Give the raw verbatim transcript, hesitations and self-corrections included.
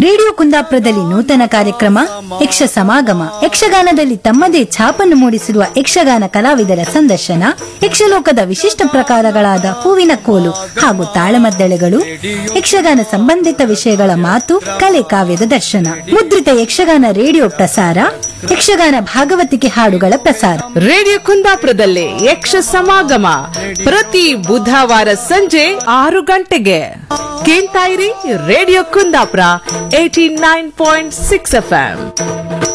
Radio ಕುಂದಾಪುರದಲ್ಲಿ ನೂತನ ಕಾರ್ಯಕ್ರಮ ಯಕ್ಷ ಸಮಾಗಮ ಯಕ್ಷಗಾನದಲ್ಲಿ ತಮ್ಮದೇ ಛಾಪನ್ನು ಮೂಡಿಸಿರುವ ಯಕ್ಷಗಾನ ಕಲಾವಿದರ ಸಂದರ್ಶನ, ಯಕ್ಷಲೋಕದ ವಿಶಿಷ್ಟ ಪ್ರಕಾರಗಳಾದ ಹೂವಿನ ಕೋಲು ಹಾಗೂ ತಾಳಮದ್ದಳೆಗಳು, ಯಕ್ಷಗಾನ ಸಂಬಂಧಿತ ವಿಷಯಗಳ ಮಾತು ಕಲೆ ಕಾವ್ಯದ ದರ್ಶನ ಮುದ್ರಿತ ಯಕ್ಷಗಾನ ರೇಡಿಯೋ ಪ್ರಸಾರ, ಯಕ್ಷಗಾನ ಭಾಗವತಿಕೆ ಹಾಡುಗಳ ಪ್ರಸಾರ ರೇಡಿಯೋ ಕುಂದಾಪುರದಲ್ಲಿ ಯಕ್ಷ ಸಮಾಗಮ ಪ್ರತಿ ಬುಧವಾರ ಸಂಜೆ ಆರು ಗಂಟೆಗೆ ಕೇಳ್ತಾ ಇರಿ radio Kundapura eighty nine point six F M.